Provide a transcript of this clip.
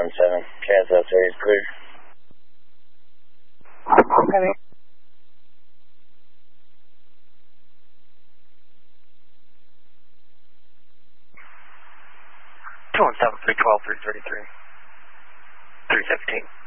217, Kansas area is clear. Heavy. 217, 312, 333, 317.